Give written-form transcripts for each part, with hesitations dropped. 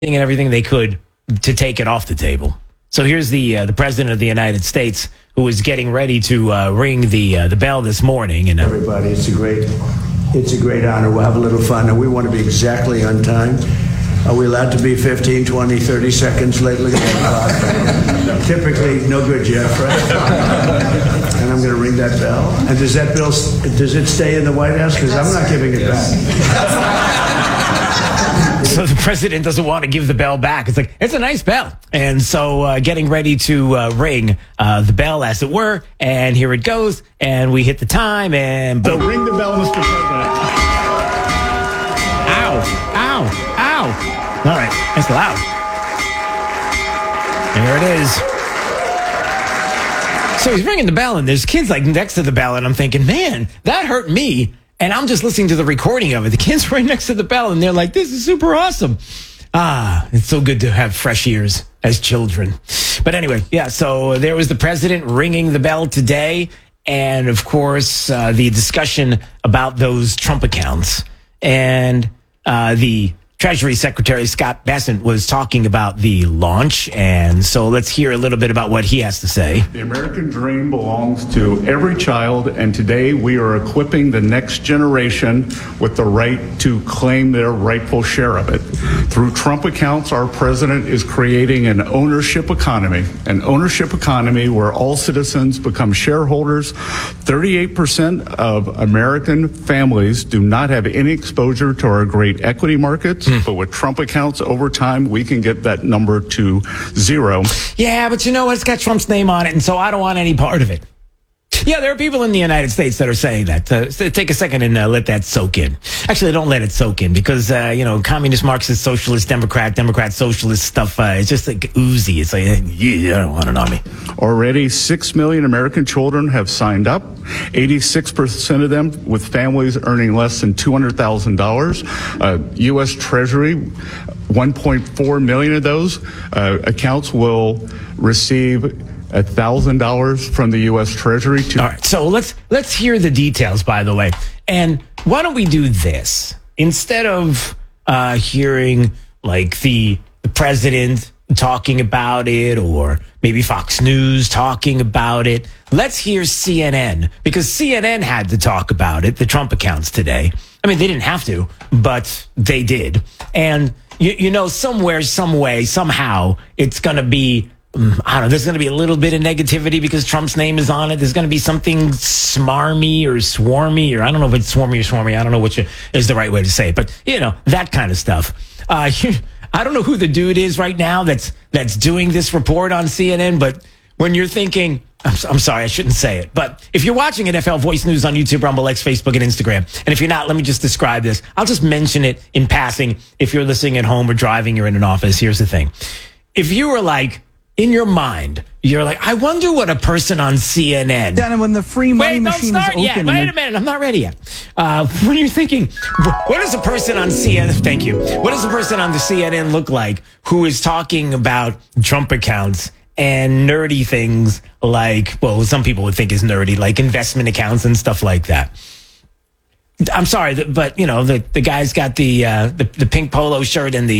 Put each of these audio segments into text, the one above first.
and everything they could to take it off the table. So here's the president of the United States who is getting ready to ring the bell this morning. And everybody, it's a great honor. We'll have a little fun, and we want to be exactly on time. Are we allowed to be 15, 20, 30 seconds late? Look at that clock. Typically, no good, Jeff, right? And I'm going to ring that bell. And does it stay in the White House? Because I'm not giving it back. So the president doesn't want to give the bell back. It's like, it's a nice bell. And so getting ready to ring the bell, as it were. And here it goes. And we hit the time, and boom. So ring the bell, Mr. President. Ow, ow, ow. All right, that's loud. There it is. So he's ringing the bell, and there's kids like next to the bell, and I'm thinking, man, that hurt me. And I'm just listening to the recording of it. The kids right next to the bell, and they're like, this is super awesome. It's so good to have fresh ears as children. But anyway, yeah, so there was the president ringing the bell today. And, of course, the discussion about those Trump accounts. And the Treasury Secretary Scott Bessent was talking about the launch. And so let's hear a little bit about what he has to say. The American dream belongs to every child, and today we are equipping the next generation with the right to claim their rightful share of it. Through Trump accounts, our president is creating an ownership economy where all citizens become shareholders. 38% of American families do not have any exposure to our great equity markets. But with Trump accounts, over time, we can get that number to 0. Yeah, but you know what? It's got Trump's name on it, and so I don't want any part of it. Yeah, there are people in the United States that are saying that. So take a second and let that soak in. Actually, don't let it soak in because, communist, Marxist, socialist, Democrat, socialist stuff, it's just like oozy. It's like, yeah, I don't want it on me. Already, 6 million American children have signed up. 86% of them with families earning less than $200,000. U.S. Treasury, 1.4 million of those accounts will receive $1,000 from the U.S. Treasury. All right, so let's hear the details, by the way. And why don't we do this? Instead of hearing like the president talking about it, or maybe Fox News talking about it, let's hear CNN, because CNN had to talk about it, the Trump accounts today. I mean, they didn't have to, but they did. And, somewhere, some way, somehow, it's going to be, I don't know, there's going to be a little bit of negativity because Trump's name is on it. There's going to be something smarmy or swarmy, or I don't know if it's swarmy or swarmy. I don't know which is the right way to say it, but, that kind of stuff. I don't know who the dude is right now that's doing this report on CNN, but when you're thinking, I'm sorry, I shouldn't say it, but if you're watching NFL Voice News on YouTube, Rumble X, Facebook, and Instagram, and if you're not, let me just describe this. I'll just mention it in passing. If you're listening at home or driving, you're in an office, here's the thing. If you were like, in your mind, you're like, I wonder what a person on CNN. Dana, when the free money machine is open. Wait a minute, I'm not ready yet. When you're thinking, what does a person on CNN? Thank you. What does a person on the CNN look like who is talking about Trump accounts and nerdy things like, well, some people would think is nerdy, like investment accounts and stuff like that? I'm sorry, but the guy's got the pink polo shirt and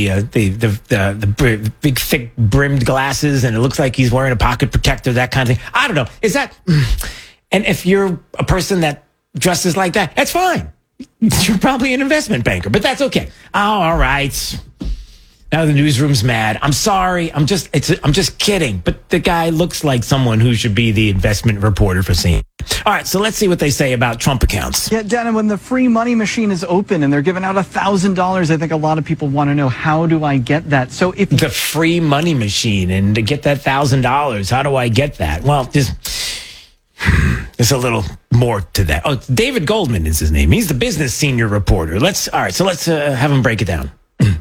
the big thick brimmed glasses, and it looks like he's wearing a pocket protector, that kind of thing. I don't know. Is that? And if you're a person that dresses like that, that's fine. You're probably an investment banker, but that's okay. Oh, all right. Now the newsroom's mad. I'm sorry. I'm just kidding. But the guy looks like someone who should be the investment reporter for CNN. All right, so let's see what they say about Trump accounts. Yeah, Dana, when the free money machine is open and they're giving out $1,000, I think a lot of people want to know, how do I get that? So if the free money machine, and to get that $1,000, how do I get that? Well, there's a little more to that. Oh, David Goldman is his name. He's the business senior reporter. Let's have him break it down.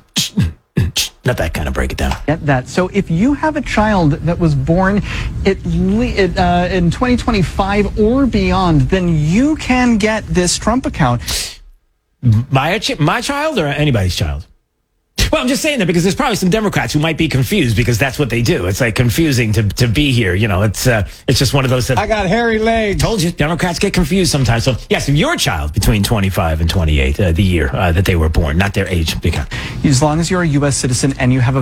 Not that kind of break it down. Get that. So if you have a child that was born in 2025 or beyond, then you can get this Trump account. My child or anybody's child? Well, I'm just saying that because there's probably some Democrats who might be confused because that's what they do. It's like confusing to be here. You know, it's just one of those that I got hairy legs. told you Democrats get confused sometimes. So yes, if your child between 25 and 28, the year that they were born, not their age. As long as you're a U.S. citizen and you have a